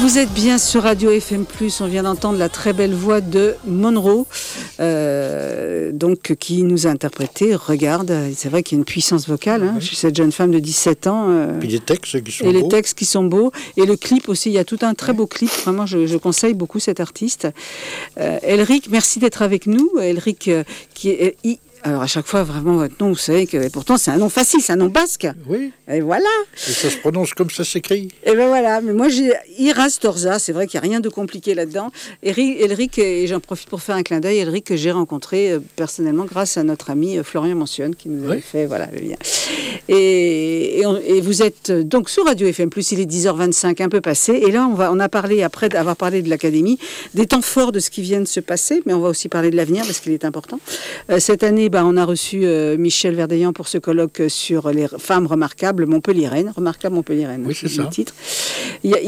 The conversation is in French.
Vous êtes bien sur Radio FM+, on vient d'entendre la très belle voix de Monroe, donc qui nous a interprété Regarde. C'est vrai qu'il y a une puissance vocale chez cette jeune femme de 17 ans. Puis les textes qui sont et beaux. les textes qui sont beaux. Et le clip aussi, il y a tout un très beau clip. Vraiment, je conseille beaucoup cet artiste. Elric, merci d'être avec nous. Elric, qui est... Alors à chaque fois, vraiment, votre nom, vous savez que pourtant c'est un nom facile, c'est un nom basque. Oui. Et voilà. Et ça se prononce comme ça s'écrit. Et ben voilà, mais moi j'ai Iras Torza, c'est vrai qu'il n'y a rien de compliqué là-dedans. Elric, et j'en profite pour faire un clin d'œil, Elric que j'ai rencontré personnellement grâce à notre ami Florian Mentionne qui nous avait fait le lien. Et vous êtes donc sur Radio FM+, il est 10h25, un peu passé. Et là, on a parlé, après d'avoir parlé de l'Académie, des temps forts de ce qui vient de se passer, mais on va aussi parler de l'avenir parce qu'il est important. Cette année, on a reçu Michel Verdeillan pour ce colloque sur les femmes remarquables montpelliéraines. Remarquables montpelliéraines, oui, c'est ça. Le titre.